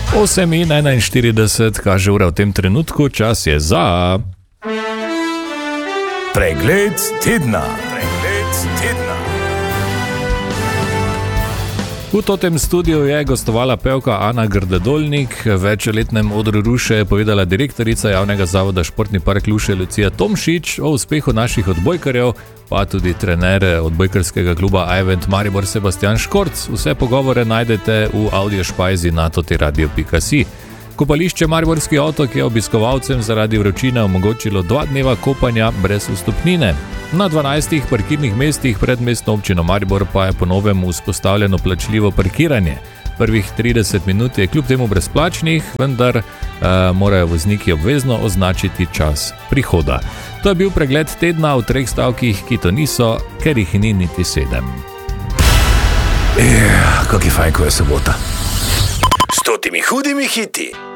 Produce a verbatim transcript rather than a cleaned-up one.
osem in enainštirideset kaže ura v tem trenutku, čas je za... Pregled tedna. Pregled tedna. V totem studiu je gostovala pevka Ana Grdedolnik, večletnem odru Ruše je povedala direktorica javnega zavoda Športni park Luše Lucija Tomšič, o uspehu naših odbojkarjev, pa tudi trener odbojkarskega kluba Ajvent Maribor Sebastian Škorc. Vse pogovore najdete v audiošpajzi na totiradio pika si. Kopališče Mariborski otok je obiskovalcem zaradi vročine omogočilo dva dneva kopanja brez vstopnine. Na dvanajstih parkirnih mestih pred mestno občino Maribor pa je po novem vzpostavljeno plačljivo parkiranje. Prvih trideset minut je kljub temu brezplačnih, vendar uh, morajo vozniki obvezno označiti čas prihoda. To je bil pregled tedna v treh stavkih, ki to niso, ker jih ni niti sedem. Ja, kak je fajn, ko je sobota. S totimi hudimi hiti.